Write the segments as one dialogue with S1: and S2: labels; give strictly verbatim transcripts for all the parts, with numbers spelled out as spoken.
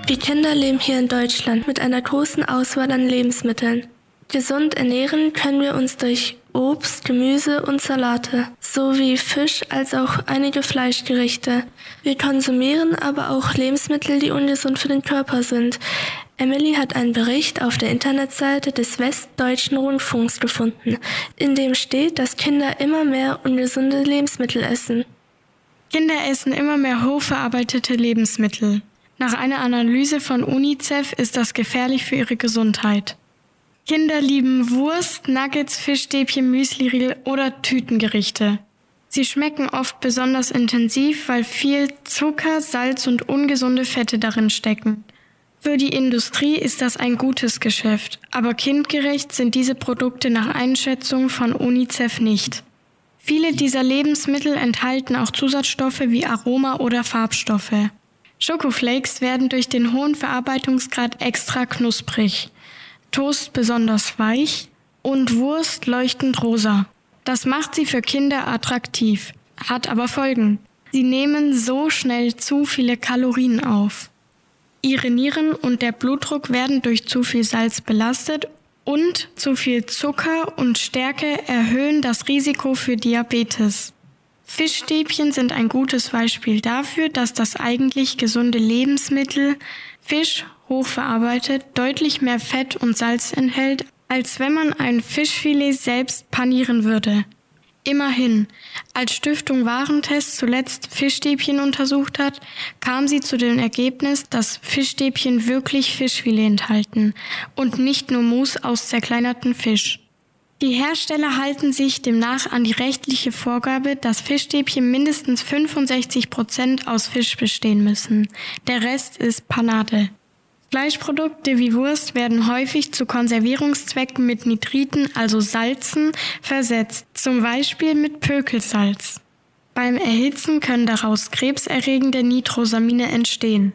S1: Wir Kinder leben hier in Deutschland mit einer großen Auswahl an Lebensmitteln. Gesund ernähren können wir uns durch Obst, Gemüse und Salate, sowie Fisch als auch einige Fleischgerichte. Wir konsumieren aber auch Lebensmittel, die ungesund für den Körper sind. Emily hat einen Bericht auf der Internetseite des Westdeutschen Rundfunks gefunden, in dem steht, dass Kinder immer mehr ungesunde Lebensmittel essen.
S2: Kinder essen immer mehr hochverarbeitete Lebensmittel. Nach einer Analyse von UNICEF ist das gefährlich für ihre Gesundheit. Kinder lieben Wurst, Nuggets, Fischstäbchen, Müsliriegel oder Tütengerichte. Sie schmecken oft besonders intensiv, weil viel Zucker, Salz und ungesunde Fette darin stecken. Für die Industrie ist das ein gutes Geschäft, aber kindgerecht sind diese Produkte nach Einschätzung von UNICEF nicht. Viele dieser Lebensmittel enthalten auch Zusatzstoffe wie Aroma- oder Farbstoffe. Schokoflakes werden durch den hohen Verarbeitungsgrad extra knusprig, Toast besonders weich und Wurst leuchtend rosa. Das macht sie für Kinder attraktiv, hat aber Folgen. Sie nehmen so schnell zu viele Kalorien auf. Ihre Nieren und der Blutdruck werden durch zu viel Salz belastet und zu viel Zucker und Stärke erhöhen das Risiko für Diabetes. Fischstäbchen sind ein gutes Beispiel dafür, dass das eigentlich gesunde Lebensmittel, Fisch, hochverarbeitet, deutlich mehr Fett und Salz enthält, als wenn man ein Fischfilet selbst panieren würde. Immerhin, als Stiftung Warentest zuletzt Fischstäbchen untersucht hat, kam sie zu dem Ergebnis, dass Fischstäbchen wirklich Fischfilet enthalten und nicht nur Mousse aus zerkleinertem Fisch. Die Hersteller halten sich demnach an die rechtliche Vorgabe, dass Fischstäbchen mindestens fünfundsechzig Prozent aus Fisch bestehen müssen. Der Rest ist Panade. Fleischprodukte wie Wurst werden häufig zu Konservierungszwecken mit Nitriten, also Salzen, versetzt, zum Beispiel mit Pökelsalz. Beim Erhitzen können daraus krebserregende Nitrosamine entstehen.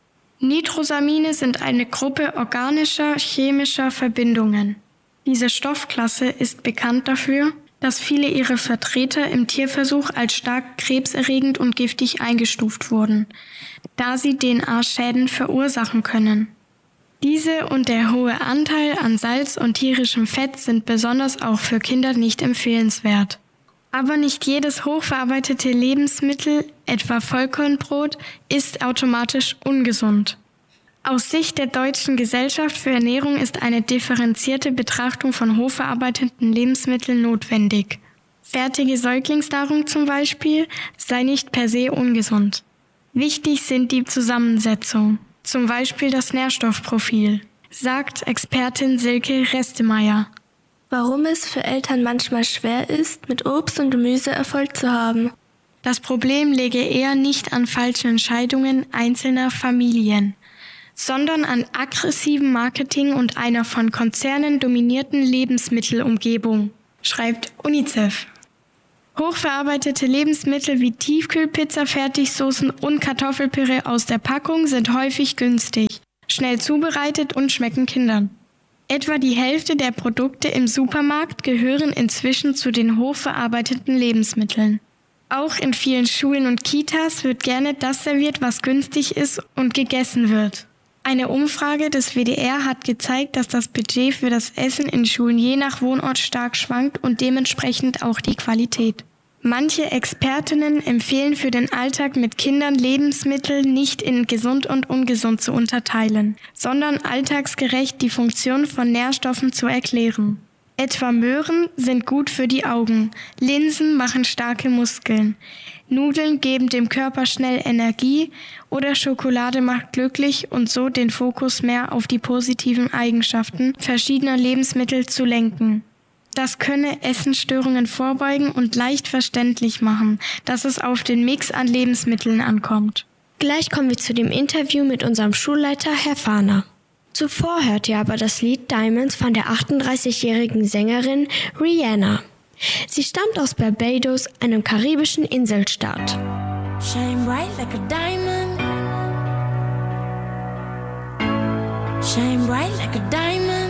S2: Nitrosamine sind eine Gruppe organischer chemischer Verbindungen. Diese Stoffklasse ist bekannt dafür, dass viele ihrer Vertreter im Tierversuch als stark krebserregend und giftig eingestuft wurden, da sie D N A-Schäden verursachen können. Diese und der hohe Anteil an Salz und tierischem Fett sind besonders auch für Kinder nicht empfehlenswert. Aber nicht jedes hochverarbeitete Lebensmittel, etwa Vollkornbrot, ist automatisch ungesund. Aus Sicht der Deutschen Gesellschaft für Ernährung ist eine differenzierte Betrachtung von hochverarbeiteten Lebensmitteln notwendig. Fertige Säuglingsnahrung zum Beispiel sei nicht per se ungesund. Wichtig sind die Zusammensetzung, zum Beispiel das Nährstoffprofil, sagt Expertin Silke Restemeyer.
S1: Warum es für Eltern manchmal schwer ist, mit Obst und Gemüse Erfolg zu haben.
S2: Das Problem läge eher nicht an falschen Entscheidungen einzelner Familien, sondern an aggressivem Marketing und einer von Konzernen dominierten Lebensmittelumgebung, schreibt UNICEF. Hochverarbeitete Lebensmittel wie Tiefkühlpizza, Fertigsoßen und Kartoffelpüree aus der Packung sind häufig günstig, schnell zubereitet und schmecken Kindern. Etwa die Hälfte der Produkte im Supermarkt gehören inzwischen zu den hochverarbeiteten Lebensmitteln. Auch in vielen Schulen und Kitas wird gerne das serviert, was günstig ist und gegessen wird. Eine Umfrage des W D R hat gezeigt, dass das Budget für das Essen in Schulen je nach Wohnort stark schwankt und dementsprechend auch die Qualität. Manche Expertinnen empfehlen für den Alltag mit Kindern Lebensmittel nicht in gesund und ungesund zu unterteilen, sondern alltagsgerecht die Funktion von Nährstoffen zu erklären. Etwa Möhren sind gut für die Augen, Linsen machen starke Muskeln, Nudeln geben dem Körper schnell Energie oder Schokolade macht glücklich und so den Fokus mehr auf die positiven Eigenschaften verschiedener Lebensmittel zu lenken. Das könne Essensstörungen vorbeugen und leicht verständlich machen, dass es auf den Mix an Lebensmitteln ankommt.
S3: Gleich kommen wir zu dem Interview mit unserem Schulleiter, Herr Fahner. Zuvor hört ihr aber das Lied Diamonds von der achtunddreißigjährigen Sängerin Rihanna. Sie stammt aus Barbados, einem karibischen Inselstaat.
S4: Shine bright like a diamond. Shine bright like a diamond.